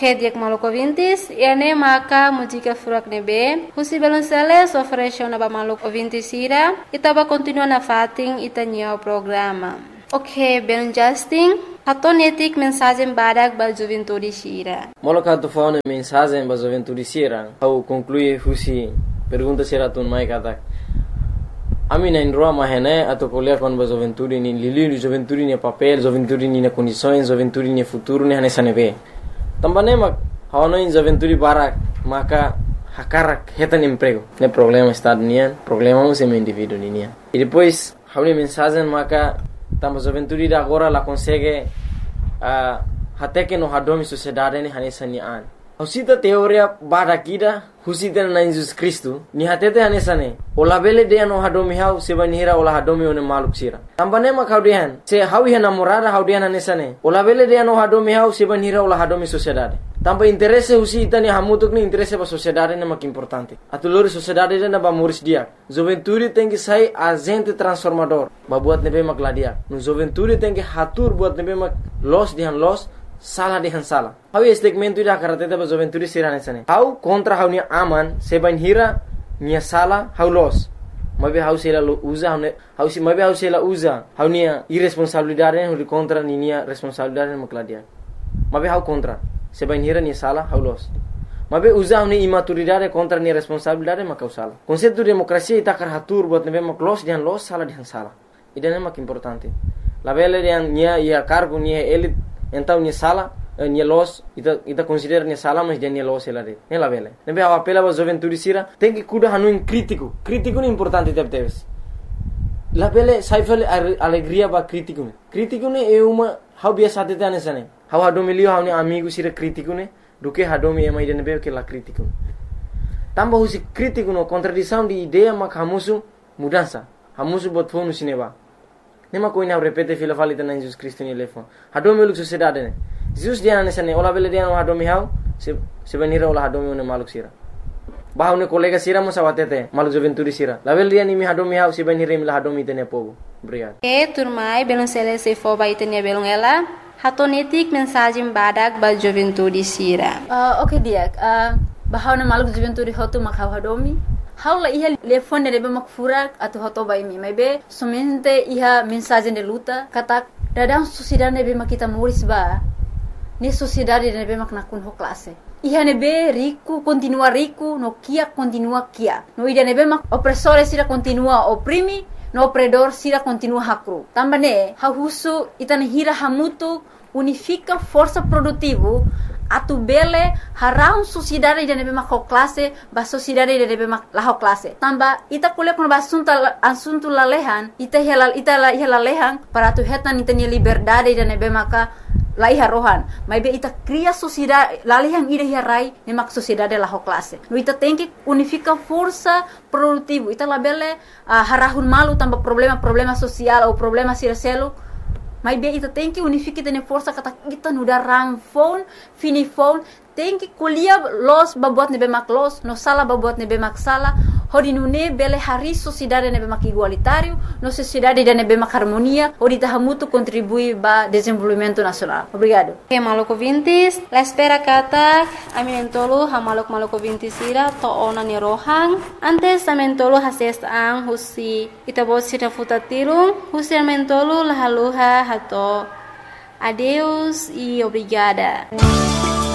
Ok, diak maluco ouvintes, ene maka música furak nebe, husi belonceles ofereceu na ba maluco ouvintes ira, itaba continua na fating itanyo programa. Ok, belon Justin, hatonetik mensagem badak ba juventude sira. Moloka tu fauna mensagem ba juventude sira, au conclui husi pergunta sira tun mai katak. Ami na indroa mahene atau kuliah kon ba juventude ni lili juventude ni papel, juventude ni na condições, juventude ni futuro ni hanesa nebe. Tambane mak hawana in juventude barak maka hakarak hetan emprego. Ne problema estado nian, problema um semi indivíduo nian. E depois hauni mensagem maka tamba juventude da agora la consegue até que no hadomi sociedade ni hanesa ni an. Husita teoria barakida husita na Jesus Cristo ni hatete hanesa ne. Ola bele de no hadomi hau sebanihira ola hadomi one maluk sira. Tambane mak haudian se hawi namorada haudian hanesa ne. Ola bele de no hadomi hau sebanihira ola hadomi sociedade. Tamba interesse husita ni hamutuk ni interesse ba sociedade ne mak importante. Atulori sociedade na ba muris dia. Juventude tem que sai agente transformador. Ba buat nebe mak ladia. No juventude tem que hatur buat nebe mak los dihan los salah dihan salah. Hau segmento ida karateta ba juventude sira nesane. Hau contra hau ni aman sebanihira ni salah hau los. Mabe hau sela usa hau si mabe hau sela usa hau ni irresponsabilidade hau contra ni responsabilidade mak ladia. Mabe hau contra sebanihira ni salah hau los. Mabe usa ni imaturidade contra ni responsabilidade mak salah. Konsepto demokrasia ita karatur buat nebe mak los dihan los salah dihan salah. Ida mak importante. La bele dihan nia ia cargo nia elit então ni sala ni los ita considera ni sala mas dia ni los ela de la bele nebe a apela ba juventude sira tem que cuida hanu crítico ni importante teves la bele saifel alegria ba crítico ne é uma how biasa tete anesane how hadomilio how ni amigo sira crítico ne do que hadomi é mais de nebe que la crítico tamba husi crítico no contradição de ideia mak hamusu mudança hamusu bot fonu sineba nema koina repete fila falita na Jesus Cristo ni lefo hadomi luk sociedade ne Jesus dia nesane ola bele dia no hadomi hau se venira ola hadomi ne maluk sira bahau ne kolega sira mo sawatete maluk juventude sira la bele dia ni mi hadomi hau se venira mi la hadomi tene povo obrigado turmai belon sele se fo ba itenia belon ela hatonetik mensagem badak ba juventude sira. Ok dia bahau ne maluk juventude hotu mak hau hadomi haula iha telefone rebe mak furak atau hoto bai mi maybe somente iha mensagem de luta katak dadang sociedade nebe mak kita muris ba ni sociedade nebe mak nakun ho classe iha nebe rico continua rico no kia continua kia no ida nebe mak opressore sira continua oprimi no opredor sira continua hakru tambane hahusu itane hira hamutu unifica força produtivo atu bele harau sociedade de nebe mak classe ba sociedade de nebe mak la classe tamba ita kuliah kon asunto lalehan ita lalehan para tu hetan ita ni liberdade de nebe maka lai harohan mai be ita cria sociedade lalehan ida hirai ne mak sociedade la classe no ita tem que unifica força produtivo ita labele harahun malu tamba problema social ou problema sircelo mas bem, ita tem que unificar tene força kata kita nuda rang phone, fini phone, tem que kuliah los babuat nebe mak los, no sala babuat nebe mak sala, hodi nune bele hari sociedade nebe mak igualitário, no sociedade de nebe mak harmonia, hodi tahamutu contribui ba desenvolvimento nacional. Obrigado. Ok, maluco ouvintes, la espera kata, aminentolo ha maluco ouvintes ira to ona ni rohang, antes amentolo hases ang husi itabot sira futatirung, husi amentolo lahaluha hato. Adeus e obrigada.